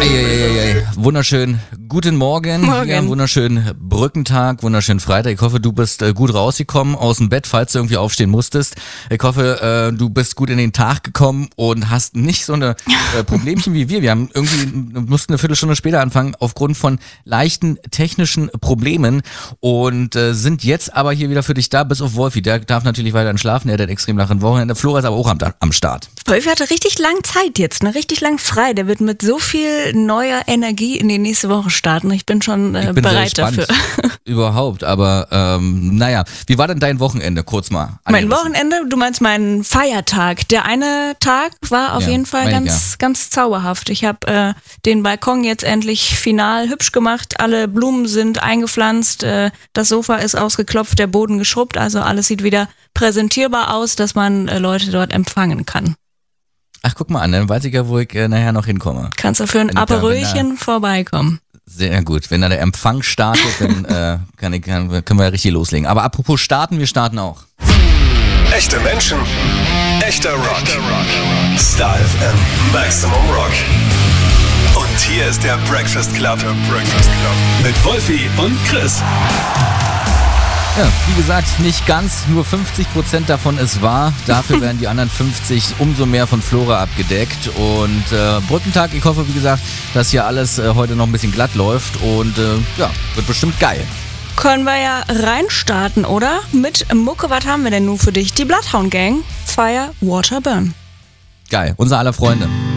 Eieieiei. Wunderschön. Guten Morgen. Ja, wunderschönen Brückentag, wunderschönen Freitag. Ich hoffe, du bist gut rausgekommen aus dem Bett, falls du irgendwie aufstehen musstest. Ich hoffe, du bist gut in den Tag gekommen und hast nicht so eine Problemchen wie wir. Wir mussten eine Viertelstunde später anfangen aufgrund von leichten technischen Problemen und sind jetzt aber hier wieder für dich da, bis auf Wolfi. Der darf natürlich weiterhin schlafen, er hat ein extrem langes Wochenende. Flora ist aber auch am Start. Wolfi hatte richtig lang Zeit jetzt, richtig lang frei. Der wird mit so viel neuer Energie in die nächste Woche starten. Ich bin schon bereit dafür. Überhaupt, aber naja, wie war denn dein Wochenende? Kurz mal. Mein Wochenende? Du meinst meinen Feiertag. Der eine Tag war auf jeden Fall ganz zauberhaft. Ich habe den Balkon jetzt endlich final hübsch gemacht. Alle Blumen sind eingepflanzt, das Sofa ist ausgeklopft, der Boden geschrubbt, also alles sieht wieder präsentierbar aus, dass man Leute dort empfangen kann. Ach, guck mal an, dann weiß ich ja, wo ich nachher noch hinkomme. Kannst du für ein Aperölchen vorbeikommen. Sehr gut. Wenn da der Empfang startet, dann können wir ja richtig loslegen. Aber apropos starten, wir starten auch. Echte Menschen, echter Rock. Star FM, Maximum Rock. Und hier ist der Breakfast Club. Mit Wolfi und Chris. Ja, wie gesagt, nicht ganz, nur 50% davon ist wahr. Dafür werden die anderen 50 umso mehr von Flora abgedeckt. Und Brückentag, ich hoffe, wie gesagt, dass hier alles heute noch ein bisschen glatt läuft. Und wird bestimmt geil. Können wir ja reinstarten, oder? Mit Mucke, was haben wir denn nun für dich? Die Bloodhound Gang, Fire, Water, Burn. Geil, unser aller Freunde.